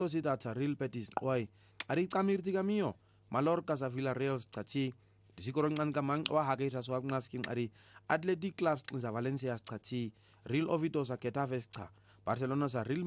Tositata Real Betis Oi Ari Tamirti Camio Mallorca sa Villarreal Stati Disikoron Kamang wa Hageta Swabnaskin Ari Athletic Clubs sa Valencia Stati Real Oviedo sa Getafe Barcelona sa Real